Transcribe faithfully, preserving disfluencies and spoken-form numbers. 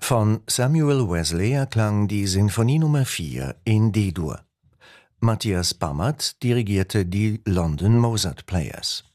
Von Samuel Wesley erklang die Sinfonie Nummer vier in D-Dur. Matthias Bammert dirigierte die London Mozart Players.